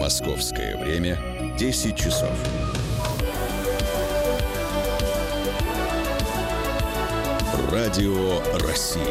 Московское время 10 часов. Радио России.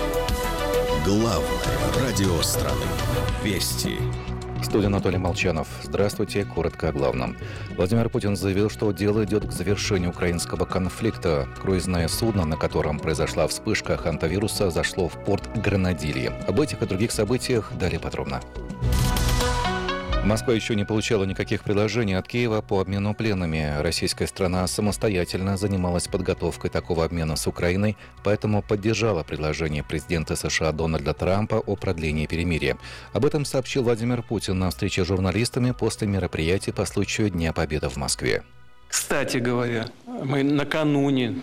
Главное радио страны. Вести. В студии Анатолий Молчанов. Здравствуйте. Коротко о главном. Владимир Путин заявил, что дело идет к завершению украинского конфликта. Круизное судно, на котором произошла вспышка хантавируса, зашло в порт Гранадилье. Об этих и других событиях далее подробно. Москва еще не получала никаких предложений от Киева по обмену пленными. Российская страна самостоятельно занималась подготовкой такого обмена с Украиной, поэтому поддержала предложение президента США Дональда Трампа о продлении перемирия. Об этом сообщил Владимир Путин на встрече с журналистами после мероприятия по случаю Дня Победы в Москве. Кстати говоря, мы накануне,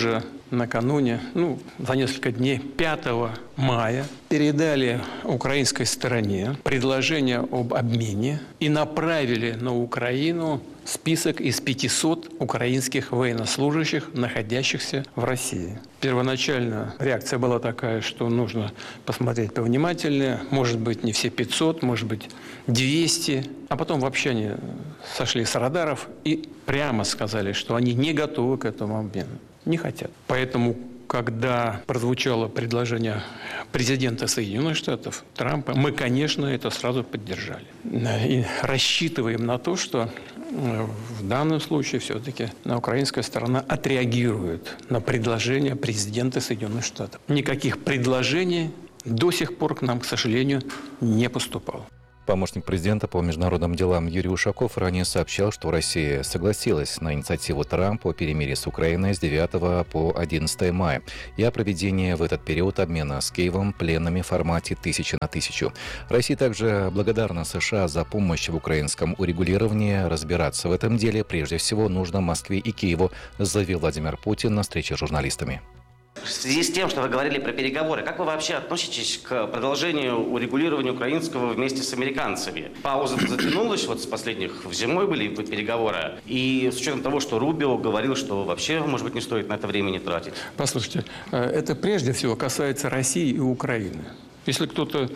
за несколько дней, 5 мая, передали украинской стороне предложение об обмене и направили на Украину список из 500 украинских военнослужащих, находящихся в России. Первоначально реакция была такая, что нужно посмотреть повнимательнее. Может быть, не все 500, может быть, 200. А потом вообще они сошли с радаров и прямо сказали, что они не готовы к этому обмену. Не хотят. Поэтому, когда прозвучало предложение президента Соединенных Штатов Трампа, мы, конечно, это сразу поддержали. И рассчитываем на то, что в данном случае все-таки украинская сторона отреагирует на предложение президента Соединенных Штатов. Никаких предложений до сих пор к нам, к сожалению, не поступало. Помощник президента по международным делам Юрий Ушаков ранее сообщал, что Россия согласилась на инициативу Трампа о перемирии с Украиной с 9 по 11 мая и о проведении в этот период обмена с Киевом пленными в формате 1000 на 1000. Россия также благодарна США за помощь в украинском урегулировании. Разбираться в этом деле прежде всего нужно Москве и Киеву, заявил Владимир Путин на встрече с журналистами. В связи с тем, что вы говорили про переговоры, как вы вообще относитесь к продолжению урегулирования украинского вместе с американцами? Пауза затянулась, с последних зимой были переговоры, и с учетом того, что Рубио говорил, что вообще, может быть, не стоит на это времени тратить. Послушайте, это прежде всего касается России и Украины. Если кто-то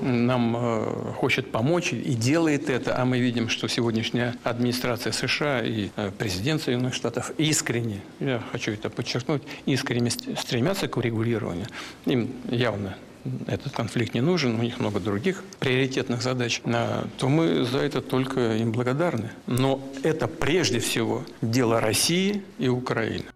нам хочет помочь и делает это, а мы видим, что сегодняшняя администрация США и президент Соединенных Штатов искренне, я хочу это подчеркнуть, искренне стремятся к урегулированию, им явно этот конфликт не нужен, у них много других приоритетных задач, то мы за это только им благодарны. Но это прежде всего дело России и Украины.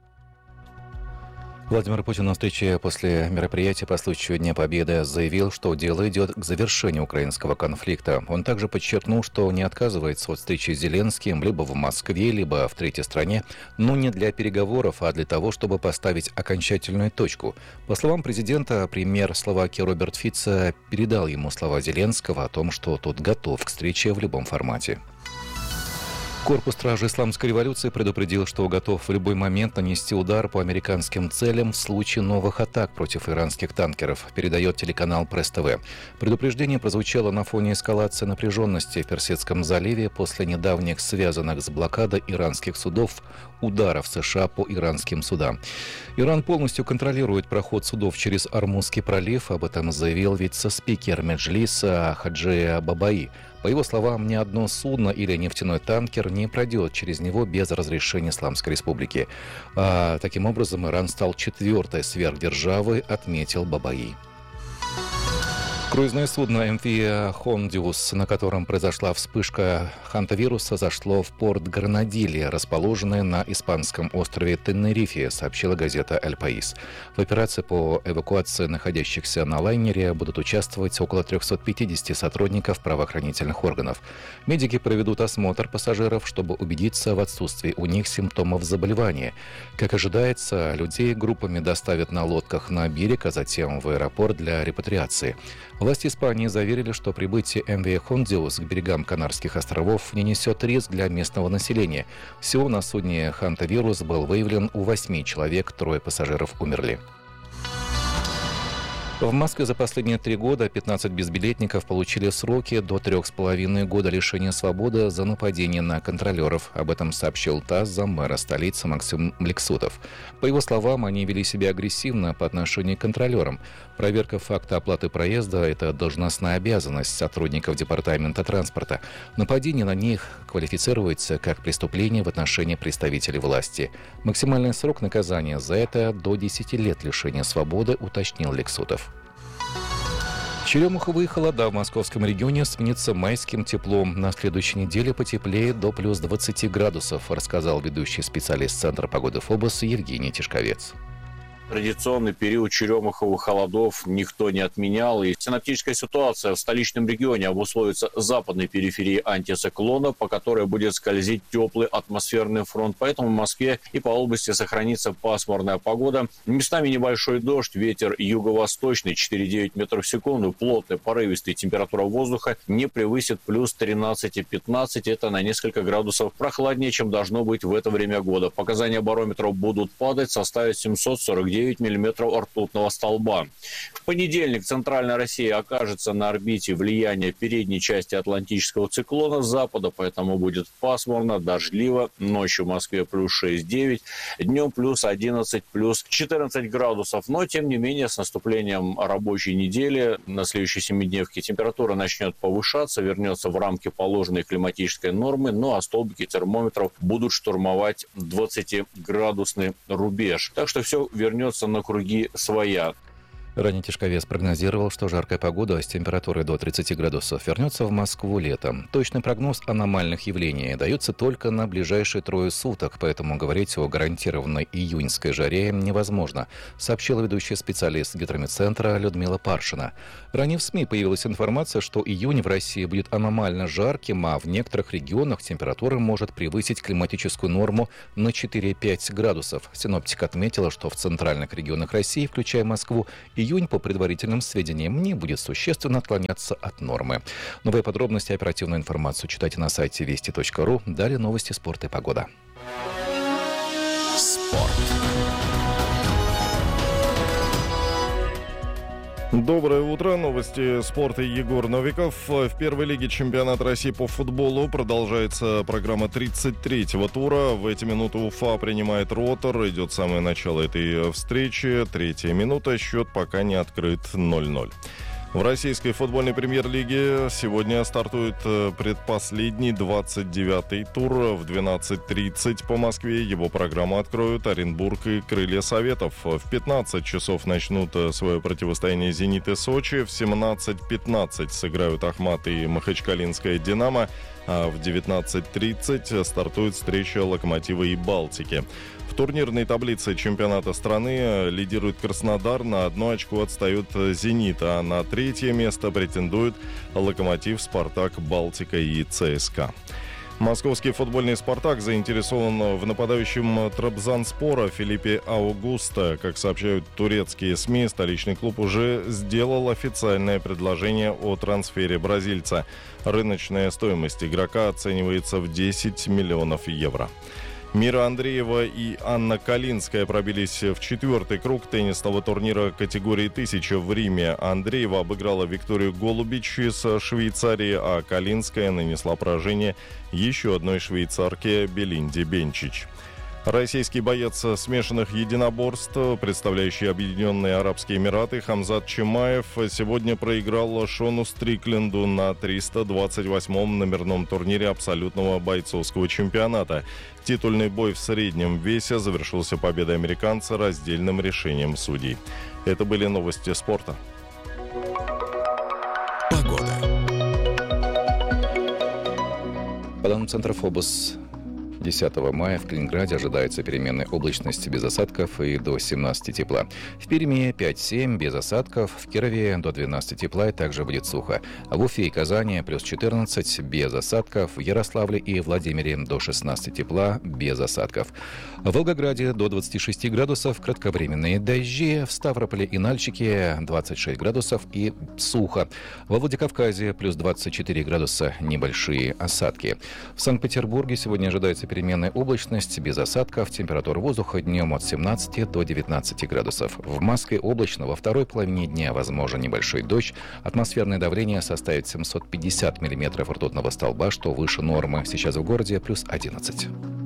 Владимир Путин на встрече после мероприятия по случаю Дня Победы заявил, что дело идет к завершению украинского конфликта. Он также подчеркнул, что не отказывается от встречи с Зеленским либо в Москве, либо в третьей стране, но не для переговоров, а для того, чтобы поставить окончательную точку. По словам президента, премьер Словакии Роберт Фицо передал ему слова Зеленского о том, что тот готов к встрече в любом формате. Корпус стражи исламской революции предупредил, что готов в любой момент нанести удар по американским целям в случае новых атак против иранских танкеров, передает телеканал Пресс-ТВ. Предупреждение прозвучало на фоне эскалации напряженности в Персидском заливе после недавних связанных с блокадой иранских судов ударов США по иранским судам. Иран полностью контролирует проход судов через Ормузский пролив, об этом заявил вице-спикер Меджлиса Хаджи Бабаи. По его словам, ни одно судно или нефтяной танкер не пройдет через него без разрешения Исламской Республики. Таким образом, Иран стал четвертой сверхдержавой, отметил Бабаи. Круизное судно МВ «Хондиус», на котором произошла вспышка хантавируса, зашло в порт Гранадилье, расположенный на испанском острове Тенерифе, сообщила газета «Эль Паис». В операции по эвакуации находящихся на лайнере будут участвовать около 350 сотрудников правоохранительных органов. Медики проведут осмотр пассажиров, чтобы убедиться в отсутствии у них симптомов заболевания. Как ожидается, людей группами доставят на лодках на берег, а затем в аэропорт для репатриации. Власти Испании заверили, что прибытие МВ «Хондиус» к берегам Канарских островов не несет риск для местного населения. Всего на судне хантавирус был выявлен у 8 человек, 3 пассажиров умерли. В Москве за последние 3 года 15 безбилетников получили сроки до 3,5 года лишения свободы за нападение на контролеров. Об этом сообщил ТАСС заммэра столицы Максим Лексутов. По его словам, они вели себя агрессивно по отношению к контролерам. Проверка факта оплаты проезда – это должностная обязанность сотрудников Департамента транспорта. Нападение на них квалифицируется как преступление в отношении представителей власти. Максимальный срок наказания за это до 10 лет лишения свободы, уточнил Лексутов. Черемуховые холода в московском регионе сменятся майским теплом. На следующей неделе потеплеет до плюс 20 градусов, рассказал ведущий специалист Центра погоды ФОБОС Евгений Тишковец. Традиционный период черемуховых холодов никто не отменял. И синоптическая ситуация в столичном регионе обусловится западной периферией антициклона, по которой будет скользить теплый атмосферный фронт. Поэтому в Москве и по области сохранится пасмурная погода. Местами небольшой дождь, ветер юго-восточный 4,9 метров в секунду, плотный, порывистый. Температура воздуха не превысит плюс 13,15. Это на несколько градусов прохладнее, чем должно быть в это время года. Показания барометров будут падать, составят 749 миллиметров ртутного столба. В понедельник центральная Россия окажется на орбите влияния передней части атлантического циклона с запада, поэтому будет пасмурно, дождливо. Ночью в Москве плюс 6-9, днем плюс 11, плюс 14 градусов. Но, тем не менее, с наступлением рабочей недели на следующей семидневке температура начнет повышаться, вернется в рамки положенной климатической нормы, ну а столбики термометров будут штурмовать 20-градусный рубеж. Так что все вернется на круги своя. Ранее Тишковец прогнозировал, что жаркая погода с температурой до 30 градусов вернется в Москву летом. Точный прогноз аномальных явлений дается только на ближайшие 3 суток, поэтому говорить о гарантированной июньской жаре невозможно, сообщила ведущий специалист Гидрометцентра Людмила Паршина. Ранее в СМИ появилась информация, что июнь в России будет аномально жарким, а в некоторых регионах температура может превысить климатическую норму на 4-5 градусов. Синоптик отметила, что в центральных регионах России, включая Москву, июнь, по предварительным сведениям, не будет существенно отклоняться от нормы. Новые подробности и оперативную информацию читайте на сайте вести.ру. Далее новости спорта и погода. Спорт. Доброе утро. Новости спорта. Егор Новиков. В первой лиге чемпионата России по футболу продолжается программа 33-го тура. В эти минуты Уфа принимает Ротор. Идет самое начало этой встречи. 3-я минута. Счет пока не открыт 0-0. В российской футбольной премьер-лиге сегодня стартует предпоследний 29-й тур в 12:30 по Москве. Его программу откроют Оренбург и Крылья Советов. В 15 часов начнут свое противостояние «Зенит» и «Сочи». В 17:15 сыграют «Ахмат» и «Махачкалинская Динамо». А в 19:30 стартует встреча «Локомотива» и «Балтики». В турнирной таблице чемпионата страны лидирует Краснодар, на 1 очко отстает «Зенит», а на 3-е место претендуют «Локомотив», «Спартак», «Балтика» и «ЦСКА». Московский футбольный «Спартак» заинтересован в нападающем Трабзонспора Филиппе Аугусто. Как сообщают турецкие СМИ, столичный клуб уже сделал официальное предложение о трансфере бразильца. Рыночная стоимость игрока оценивается в 10 миллионов евро. Мира Андреева и Анна Калинская пробились в 4-й круг теннисного турнира категории 1000 в Риме. Андреева обыграла Викторию Голубич из Швейцарии, а Калинская нанесла поражение еще одной швейцарке Белинде Бенчич. Российский боец смешанных единоборств, представляющий Объединенные Арабские Эмираты, Хамзат Чимаев сегодня проиграл Шону Стрикленду на 328-м номерном турнире абсолютного бойцовского чемпионата. Титульный бой в среднем весе завершился победой американца раздельным решением судей. Это были новости спорта. Погода. По данным Центра ФОБОС, 10 мая в Калининграде ожидается переменная облачность без осадков и до 17 тепла. В Перми 5-7 без осадков, в Кирове до 12 тепла и также будет сухо. В Уфе и Казани плюс 14 без осадков, в Ярославле и Владимире до 16 тепла без осадков. В Волгограде до 26 градусов кратковременные дожди, в Ставрополе и Нальчике 26 градусов и сухо. Во Владикавказе плюс 24 градуса небольшие осадки. В Санкт-Петербурге сегодня ожидается переменная облачность, без осадков, температура воздуха днем от 17 до 19 градусов. В Москве облачно, во второй половине дня возможен небольшой дождь. Атмосферное давление составит 750 миллиметров ртутного столба, что выше нормы. Сейчас в городе плюс 11.